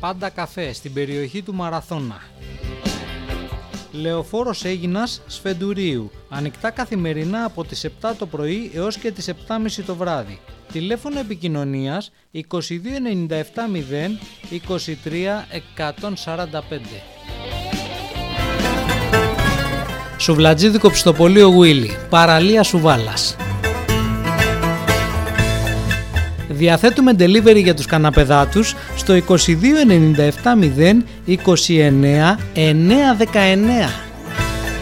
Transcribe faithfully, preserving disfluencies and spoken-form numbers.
Πάντα καφέ στην περιοχή του Μαραθώνα. Λεωφόρος Αίγινας Σφεντουρίου. Ανοιχτά καθημερινά από τις επτά το πρωί έως και τις επτά και μισή το βράδυ. Τηλέφωνο επικοινωνίας είκοσι δύο ενενήντα επτά μηδέν είκοσι τρία εκατόν σαράντα πέντε. Σουβλατζίδικο Ψητοπολείο Γουίλι. Παραλία Σουβάλας. Διαθέτουμε delivery για τους καναπεδάτους στο είκοσι δύο ενενήντα επτά μηδέν είκοσι εννέα εννιακόσια δεκαεννέα.